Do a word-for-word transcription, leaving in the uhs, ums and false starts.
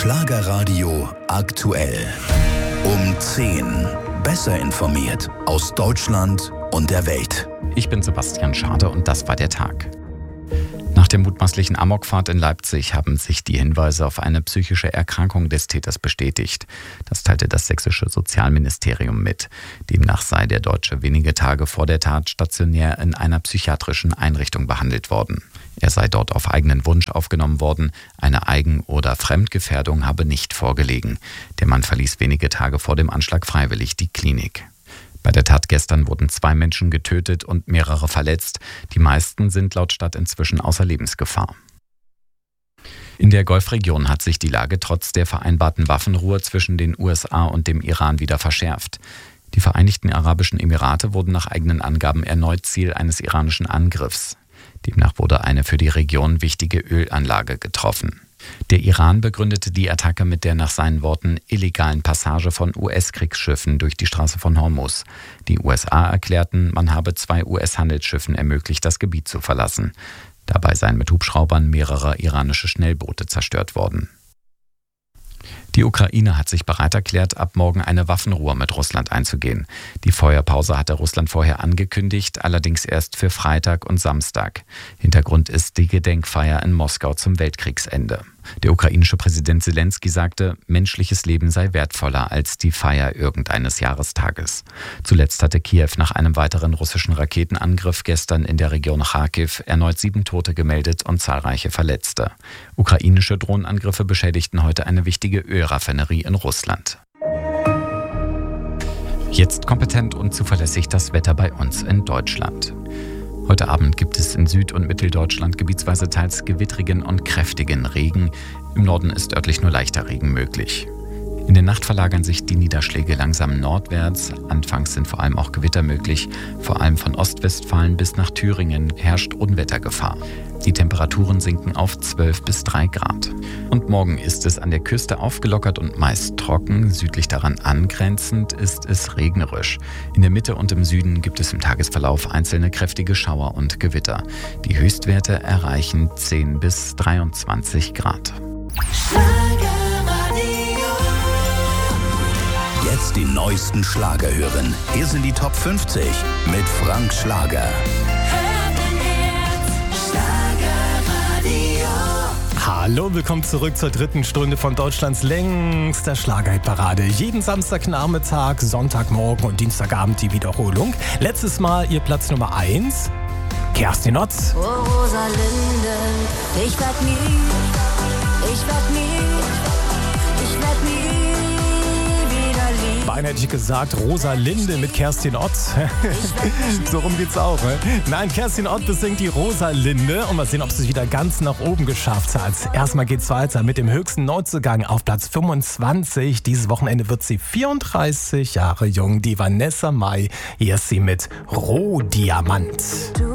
Schlagerradio aktuell. Um zehn. Besser informiert aus Deutschland und der Welt. Ich bin Sebastian Schade und das war der Tag. Nach der mutmaßlichen Amokfahrt in Leipzig haben sich die Hinweise auf eine psychische Erkrankung des Täters bestätigt. Das teilte das sächsische Sozialministerium mit. Demnach sei der Deutsche wenige Tage vor der Tat stationär in einer psychiatrischen Einrichtung behandelt worden. Er sei dort auf eigenen Wunsch aufgenommen worden. Eine Eigen- oder Fremdgefährdung habe nicht vorgelegen. Der Mann verließ wenige Tage vor dem Anschlag freiwillig die Klinik. Bei der Tat gestern wurden zwei Menschen getötet und mehrere verletzt. Die meisten sind laut Stadt inzwischen außer Lebensgefahr. In der Golfregion hat sich die Lage trotz der vereinbarten Waffenruhe zwischen den U S A und dem Iran wieder verschärft. Die Vereinigten Arabischen Emirate wurden nach eigenen Angaben erneut Ziel eines iranischen Angriffs. Demnach wurde eine für die Region wichtige Ölanlage getroffen. Der Iran begründete die Attacke mit der nach seinen Worten illegalen Passage von U S-Kriegsschiffen durch die Straße von Hormuz. Die U S A erklärten, man habe zwei U S-Handelsschiffen ermöglicht, das Gebiet zu verlassen. Dabei seien mit Hubschraubern mehrere iranische Schnellboote zerstört worden. Die Ukraine hat sich bereit erklärt, ab morgen eine Waffenruhe mit Russland einzugehen. Die Feuerpause hatte Russland vorher angekündigt, allerdings erst für Freitag und Samstag. Hintergrund ist die Gedenkfeier in Moskau zum Weltkriegsende. Der ukrainische Präsident Selenskyj sagte, menschliches Leben sei wertvoller als die Feier irgendeines Jahrestages. Zuletzt hatte Kiew nach einem weiteren russischen Raketenangriff gestern in der Region Charkiw erneut sieben Tote gemeldet und zahlreiche Verletzte. Ukrainische Drohnenangriffe beschädigten heute eine wichtige Ölraffinerie in Russland. Jetzt kompetent und zuverlässig das Wetter bei uns in Deutschland. Heute Abend gibt es in Süd- und Mitteldeutschland gebietsweise teils gewittrigen und kräftigen Regen. Im Norden ist örtlich nur leichter Regen möglich. In der Nacht verlagern sich die Niederschläge langsam nordwärts. Anfangs sind vor allem auch Gewitter möglich. Vor allem von Ostwestfalen bis nach Thüringen herrscht Unwettergefahr. Die Temperaturen sinken auf zwölf bis drei Grad. Und morgen ist es an der Küste aufgelockert und meist trocken. Südlich daran angrenzend ist es regnerisch. In der Mitte und im Süden gibt es im Tagesverlauf einzelne kräftige Schauer und Gewitter. Die Höchstwerte erreichen zehn bis dreiundzwanzig Grad. Jetzt die neuesten Schlager hören. Hier sind die Top fünfzig mit Frank Schlager. Hallo, willkommen zurück zur dritten Stunde von Deutschlands längster Schlagerhitparade. Jeden Samstagnachmittag, Sonntagmorgen und Dienstagabend die Wiederholung. Letztes Mal ihr Platz Nummer eins, Kerstin Ott. Oh, Rosalinde, ich werd nie, ich werd nie, ich werd nie wieder lieben. Beinahe hätte ich gesagt, Rosalinde mit Kerstin Ott. So rum geht's auch, ne? Nein, Kerstin Ott besingt die Rosalinde und mal sehen, ob sie es wieder ganz nach oben geschafft hat. Erstmal geht's weiter mit dem höchsten Neuzugang auf Platz fünfundzwanzig. Dieses Wochenende wird sie vierunddreißig Jahre jung. Die Vanessa Mai, hier ist sie mit Rohdiamant. Du